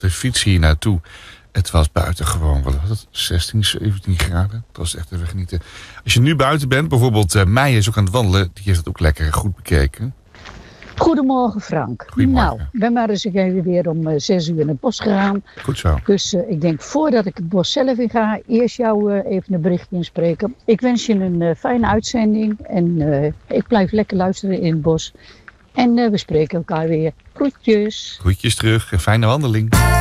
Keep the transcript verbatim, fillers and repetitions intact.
de fiets hier naartoe. Het was buiten gewoon, wat was het, zestien, zeventien graden. Het was echt even genieten. Als je nu buiten bent, bijvoorbeeld uh, Meijer is ook aan het wandelen. Die heeft het ook lekker goed bekeken. Goedemorgen Frank. Goedemorgen. Nou, ben maar eens even weer om uh, zes uur in het bos gegaan. Goed zo. Dus uh, ik denk voordat ik het bos zelf in ga, eerst jou uh, even een berichtje inspreken. Ik wens je een uh, fijne uitzending en uh, ik blijf lekker luisteren in het bos. En uh, we spreken elkaar weer. Groetjes. Groetjes terug en fijne wandeling.